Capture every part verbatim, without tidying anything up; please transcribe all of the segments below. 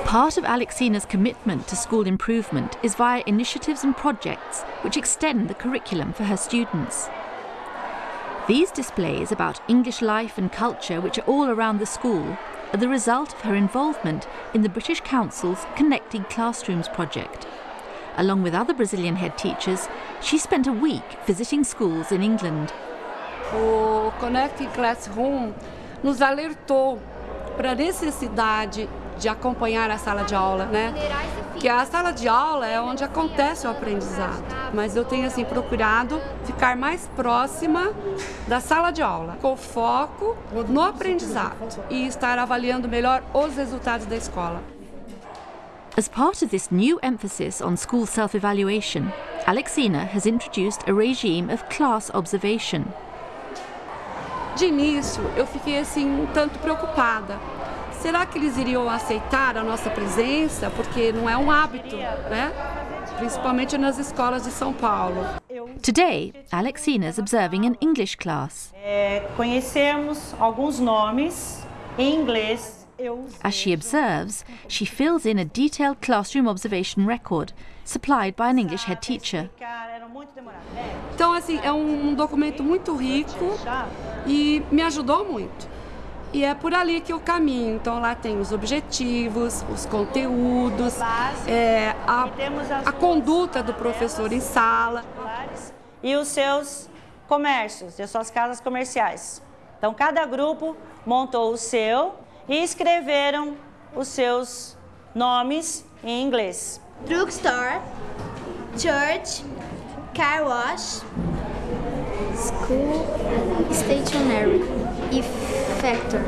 Part of Alexina's commitment to school improvement is via initiatives and projects which extend the curriculum for her students. These displays about English life and culture, which are all around the school, are the result of her involvement in the British Council's Connecting Classrooms project. Along with other Brazilian head teachers, she spent a week visiting schools in England. O Connecting Classroom nos alertou para a necessidade de acompanhar a sala de aula, né? Que a sala de aula é onde acontece o aprendizado. Mas eu tenho assim procurado ficar mais próxima da sala de aula, com foco no aprendizado e estar avaliando melhor os resultados da escola. As part of this new emphasis on school self-evaluation, Alexina has introduced a regime of class observation. De início, eu fiquei assim um tanto preocupada. Será que eles iriam aceitar a nossa presença? Porque não é um hábito, né? Principalmente nas escolas de São Paulo. Today, Alexina is observing an English class. É, conhecemos alguns nomes em inglês. As she observes, she fills in a detailed classroom observation record supplied by an English head teacher. Então, assim, é um documento muito rico e me ajudou muito. E é por ali que eu caminho. Então lá tem os objetivos, os conteúdos, é, a, a conduta do professor em sala. E os seus comércios, e as suas casas comerciais. Então cada grupo montou o seu e escreveram os seus nomes em inglês. Drugstore, church, car wash, school, stationery e factory.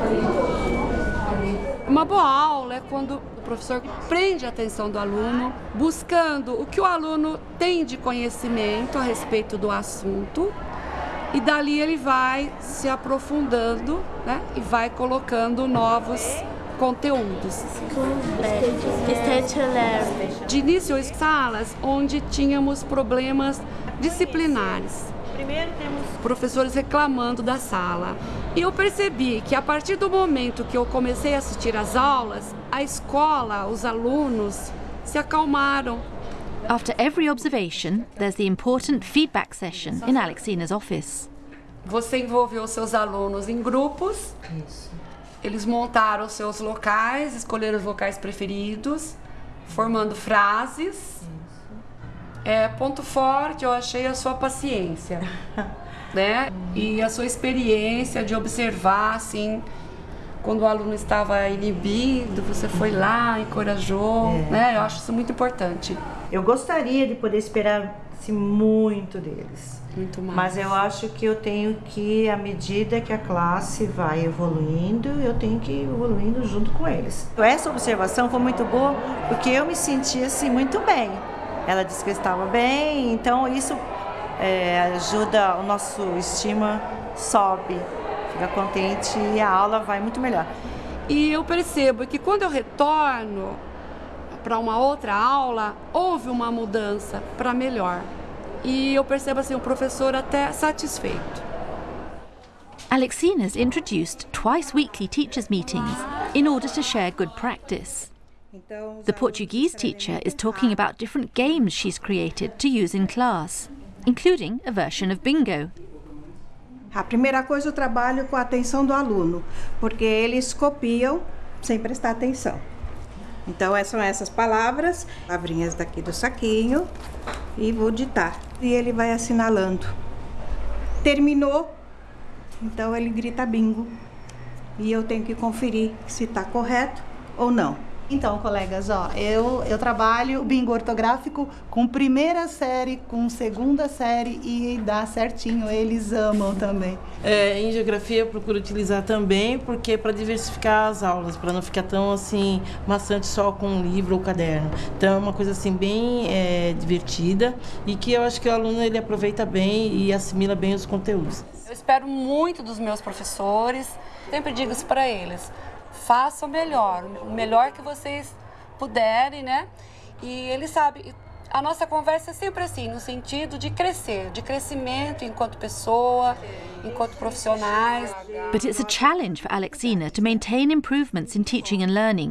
Uma boa aula é quando o professor prende a atenção do aluno, buscando o que o aluno tem de conhecimento a respeito do assunto, e dali ele vai se aprofundando, né, e vai colocando novos conteúdos. De início, salas onde tínhamos problemas disciplinares. Primeiro temos professores reclamando da sala. E eu percebi que a partir do momento que eu comecei a assistir às aulas, a escola, os alunos se acalmaram. After every observation, there's the important feedback session in Alexina's office. Você envolveu seus alunos em grupos. Isso. Eles montaram seus locais, escolheram os locais preferidos, formando frases. Isso. É, ponto forte, eu achei a sua paciência, né? E a sua experiência de observar, assim, quando o aluno estava inibido, você foi lá, encorajou, é. né? Eu acho isso muito importante. Eu gostaria de poder esperar-se muito deles. Muito mais. Mas eu acho que eu tenho que, à medida que a classe vai evoluindo, eu tenho que ir evoluindo junto com eles. Essa observação foi muito boa, porque eu me senti assim muito bem. Ela disse que eu estava bem, então isso é, ajuda, o nosso estima sobe, fica contente e a aula vai muito melhor. E eu percebo que quando eu retorno para uma outra aula, houve uma mudança para melhor. E eu percebo assim, o professor até satisfeito. Alexina's introduced twice weekly teachers' meetings in order to share good practice. The Portuguese teacher is talking about different games she's created to use in class, including a version of bingo. A primeira coisa, eu trabalho com a atenção do aluno, porque eles copiam sem prestar atenção. Então, são essas palavras, palavrinhas daqui do saquinho, e vou ditar. E ele vai assinalando. Terminou, então ele grita bingo. E eu tenho que conferir se está correto ou não. Então, colegas, ó, eu, eu trabalho bingo ortográfico com primeira série, com segunda série e dá certinho, eles amam também. É, em geografia eu procuro utilizar também, porque para diversificar as aulas, para não ficar tão assim maçante só com um livro ou caderno. Então é uma coisa assim bem é, divertida e que eu acho que o aluno ele aproveita bem e assimila bem os conteúdos. Eu espero muito dos meus professores, sempre digo isso para eles. Façam melhor, o melhor que vocês puderem, né? E eles sabem, a nossa conversa é sempre assim, no sentido de crescer, de crescimento enquanto pessoa, enquanto profissionais. But it's a challenge for Alexina to maintain improvements in teaching and learning